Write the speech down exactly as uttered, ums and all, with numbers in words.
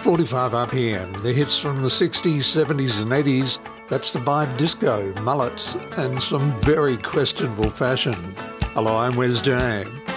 forty-five R P M, the hits from the sixties, seventies and eighties. That's the vibe disco, mullets and some very questionable fashion. Hello, I'm Wes Dang.